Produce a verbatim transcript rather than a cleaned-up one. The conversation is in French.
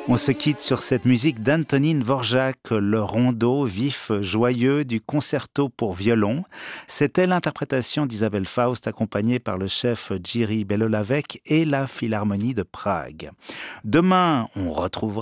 On se quitte sur cette musique d'Antonín Dvořák, le rondo vif, joyeux du concerto pour violon. C'était l'interprétation d'Isabelle Faust accompagnée par le chef Jiří Belohlavek et la Philharmonie de Prague. Demain, on retrouvera